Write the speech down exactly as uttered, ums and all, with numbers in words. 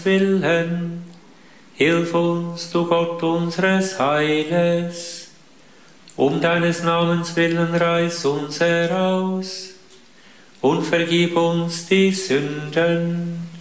Namens willen. Hilf uns, du Gott unseres Heiles. Um deines Namens willen reiß uns heraus und vergib uns die Sünden,